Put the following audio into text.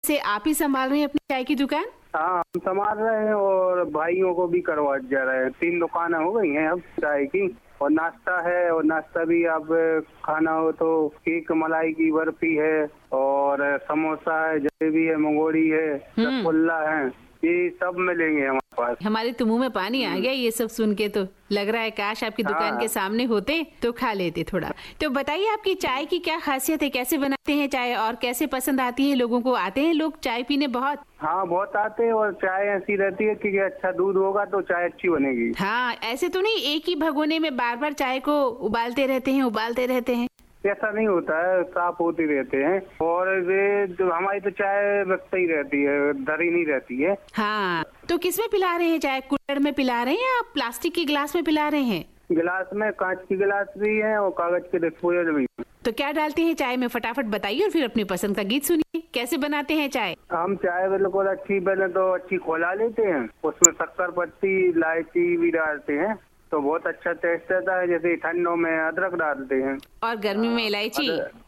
से आप ही संभाल रहे हैं अपनी चाय की दुकान? हाँ, हम संभाल रहे हैं और भाइयों को भी करवा जा रहे हैं। 3 दुकानें हो गई हैं अब चाय की, और नाश्ता है, और नाश्ता भी अब खाना हो तो केक, मलाई की बर्फी है, और समोसा है, जलेबी है, मंगोड़ी है, रसगुल्ला है, ये सब मिलेंगे हमारे पास। हमारे तो मुंह में पानी आ गया ये सब सुन के, तो लग रहा है काश आपकी दुकान के सामने होते तो खा लेते थोड़ा। तो बताइए आपकी चाय की क्या खासियत है, कैसे बनाते हैं चाय और कैसे पसंद आती है लोगों को? आते हैं लोग चाय पीने बहुत? हाँ, बहुत आते हैं, और चाय ऐसी रहती है कि अच्छा दूध होगा तो चाय अच्छी बनेगी। हाँ, ऐसे तो नहीं एक ही भगोने में बार बार चाय को उबालते रहते हैं। ऐसा नहीं होता है, साफ होते रहते हैं, और ये जो हमारी तो चाय बचती ही रहती है, धरी नहीं रहती है। हाँ, तो किसमें पिला रहे हैं चाय? कुल्हड़ में पिला रहे हैं या प्लास्टिक के गिलास में पिला रहे हैं? गिलास में, कांच की गिलास भी है और कागज के डिस्पोजल भी। तो क्या डालते हैं चाय में, फटाफट बताइए और फिर अपनी पसंद का गीत सुनिए। कैसे बनाते हैं चाय? हम चाय बिल्कुल अच्छी पहले तो अच्छी खौला लेते हैं, उसमें शक्कर पत्ती, इलायची भी डालते हैं तो बहुत अच्छा टेस्ट आता है। जैसे ठंडों में अदरक डालते हैं और गर्मी में इलायची।